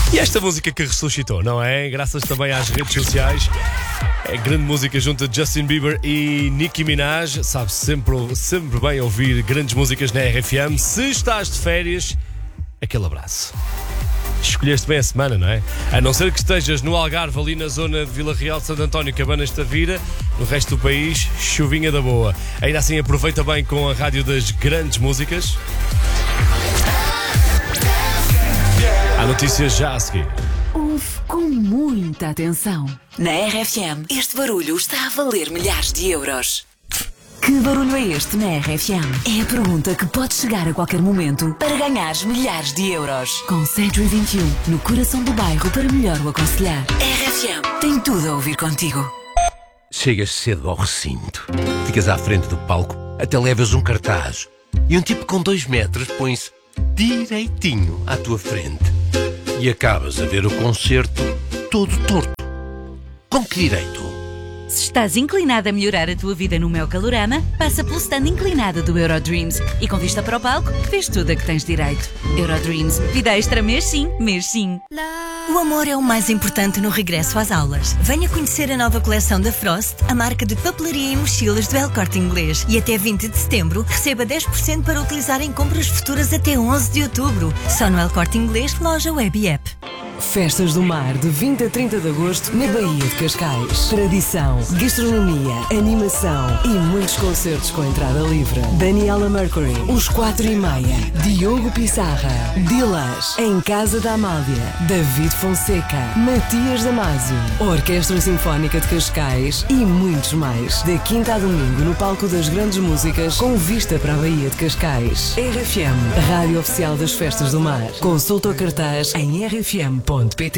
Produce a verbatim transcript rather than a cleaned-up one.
E esta música que ressuscitou, não é? Graças também às redes sociais. É grande música junto de Justin Bieber e Nicki Minaj. Sabe sempre, sempre bem ouvir grandes músicas na R F M. Se estás de férias, aquele abraço. Escolheste bem a semana, não é? A não ser que estejas no Algarve, ali na zona de Vila Real de Santo António, Cabanas de Tavira. No resto do país, chuvinha da boa. Ainda assim, aproveita bem com a rádio das grandes músicas. Há notícias já a seguir. Ouve com muita atenção. Na R F M, este barulho está a valer milhares de euros. Que barulho é este na R F M? É a pergunta que pode chegar a qualquer momento para ganhares milhares de euros. Com Century vinte e um, no coração do bairro para melhor o aconselhar. R F M tem tudo a ouvir contigo. Chegas cedo ao recinto, ficas à frente do palco, até levas um cartaz e um tipo com dois metros põe-se direitinho à tua frente e acabas a ver o concerto todo torto. Com que direito? Se estás inclinado a melhorar a tua vida no meu Calorama, passa pelo stand inclinado do Eurodreams e com vista para o palco, vês tudo a que tens direito. Eurodreams, vida extra mês sim, mês sim. O amor é o mais importante no regresso às aulas. Venha conhecer a nova coleção da Frost, a marca de papelaria e mochilas do El Corte Inglês. E até vinte de setembro, receba dez por cento para utilizar em compras futuras até onze de outubro. Só no El Corte Inglês, loja web e app. Festas do Mar, de vinte a trinta de agosto, na Baía de Cascais. Tradição, gastronomia, animação e muitos concertos com entrada livre. Daniela Mercury, Os Quatro e Meia, Diogo Pissarra, Dilas, Em Casa da Amália, David Fonseca, Matias Damasio, Orquestra Sinfónica de Cascais e muitos mais. Da quinta a domingo, no palco das grandes músicas, com vista para a Baía de Cascais. R F M, a rádio oficial das Festas do Mar. Consulta o cartaz em r f m ponto p t.